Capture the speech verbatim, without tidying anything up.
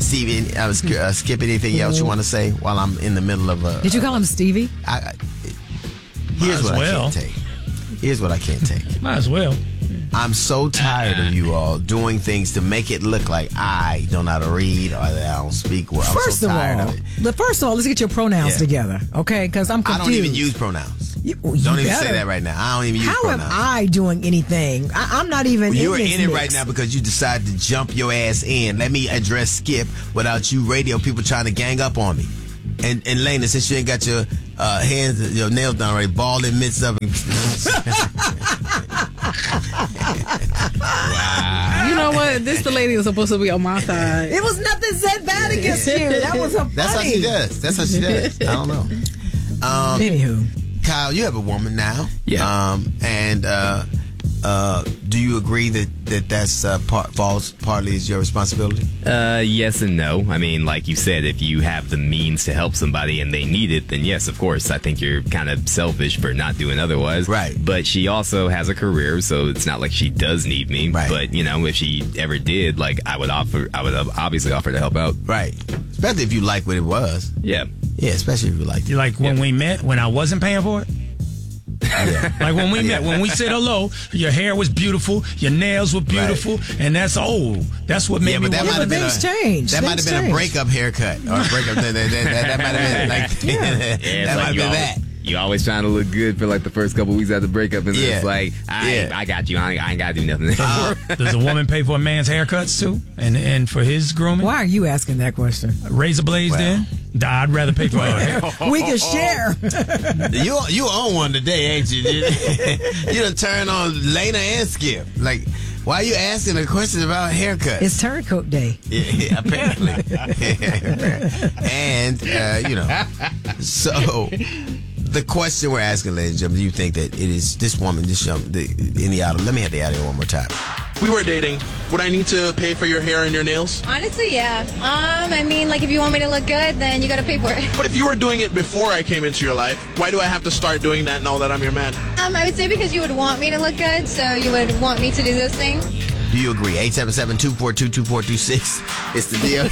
Stevie, I was uh, Skip. Anything else you want to say while I'm in the middle of a? Did you call him Stevie? I, I, here's what well. I can't take. Here's what I can't take. Might as well. I'm so tired of you all doing things to make it look like I don't know how to read or that I don't speak well. I'm First so tired of all, of it. the first of all, let's get your pronouns Yeah. together, okay? Because I'm I confused. don't even use pronouns. You, well, don't you even better. say that right now. I don't even use How pronouns. am I doing anything? I, I'm not even. You are in, this in it mix. right now because you decided to jump your ass in. Let me address Skip without you radio people trying to gang up on me. And and Lena, since you ain't got your uh, hands, your nails done right, ball in midst of it. Wow. You know what? This the lady was supposed to be on my side. It was nothing said bad against you. That was a funny. That's how she does. That's how she does. I don't know. Um, Anywho, Kyle, you have a woman now. Yeah. Um, and uh, uh, do you agree that that that's uh, part, falls partly is your responsibility? Uh, yes and no. I mean, like you said, if you have the means to help somebody and they need it, then yes, of course. I think you're kind of selfish for not doing otherwise. Right. But she also has a career, so it's not like she does need me. Right. But, you know, if she ever did, like, I would offer, I would obviously offer to help out. Right. Especially if you like what it was. Yeah. Yeah, especially if you like it. You like when Yeah. we met, when I wasn't paying for it? Yeah. Like when we met, when we said hello, your hair was beautiful, your nails were beautiful, Right. and that's oh, that's what made Yeah, me but that want might have been a things change. that might have Things been a change. breakup haircut or a breakup. that, that, that, that, that might have been like Yeah, that it's might like have you been always, that. you always trying to look good for like the first couple weeks after breakup, and then Yeah. it's like, I, Yeah. I got you. I ain't, I ain't got to do nothing. Uh, Does a woman pay for a man's haircuts too, and and for his grooming? why are you asking that question? Razor blades, Well. then? I'd rather pay for a hair. We can share. You you own one today, ain't you? You done turned on Lena and Skip. Like, why are you asking a question about haircuts? It's turncoat day. Yeah, yeah, apparently. And, uh, you know, so the question we're asking, ladies and gentlemen, do you think that it is this woman, this young, the, in the audio? Let me have the audio one more time. We were dating. Would I need to pay for your hair and your nails? Honestly, yeah. Um, I mean, like, if you want me to look good, then you gotta pay for it. But if you were doing it before I came into your life, why do I have to start doing that now that I'm your man? Um, I would say because you would want me to look good, so you would want me to do those things. Do you agree? eight seven seven, two four two, two four two six. It's the deal.